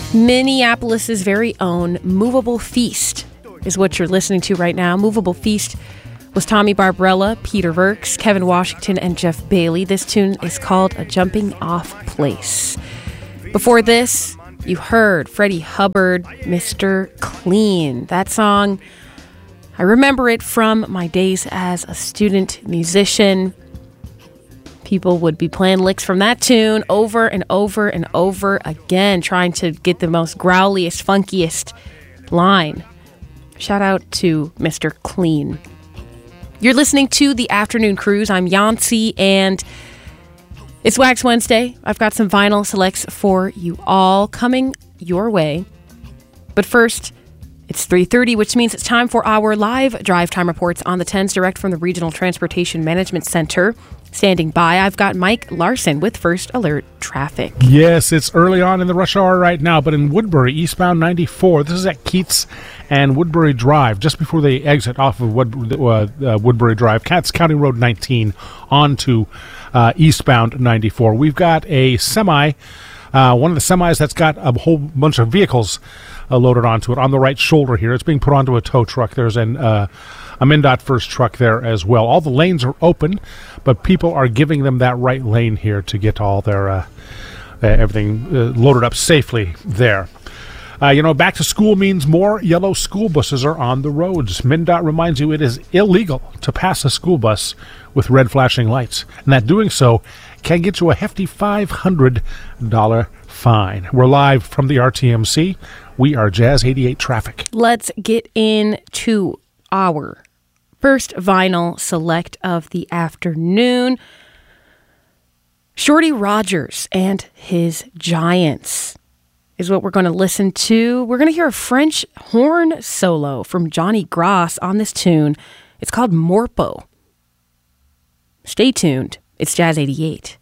Minneapolis's very own Movable Feast is what you're listening to right now. Movable Feast was Tommy Barbarella, Peter Verks, Kevin Washington, and Jeff Bailey. This tune is called A Jumping Off Place. Before this, you heard Freddie Hubbard, Mr. Clean. That song, I remember it from my days as a student musician. People would be playing licks from that tune over and over and over again, trying to get the most growliest, funkiest line. Shout out to Mr. Clean. You're listening to The Afternoon Cruise. I'm Yancy, and it's Wax Wednesday. I've got some vinyl selects for you all coming your way. But first, it's 3:30, which means it's time for our live drive time reports on the 10s direct from the Regional Transportation Management Center. Standing by, I've got Mike Larson with First Alert Traffic. Yes, it's early on in the rush hour right now, but in Woodbury, eastbound 94, this is at Keats and Woodbury Drive, just before they exit off of Woodbury Drive, Katz County Road 19, onto eastbound 94. We've got a semi, one of the semis that's got a whole bunch of vehicles loaded onto it on the right shoulder here. It's being put onto a tow truck. There's a MnDOT first truck there as well. All the lanes are open, but people are giving them that right lane here to get all their everything loaded up safely there. Back to school means more yellow school buses are on the roads. MnDOT reminds you it is illegal to pass a school bus with red flashing lights, and that doing so can get you a hefty $500 fine. We're live from the RTMC. We are Jazz 88 Traffic. Let's get into our first vinyl select of the afternoon. Shorty Rogers and his Giants is what we're going to listen to. We're going to hear a French horn solo from Johnny Gross on this tune. It's called Morpo. Stay tuned. It's Jazz 88.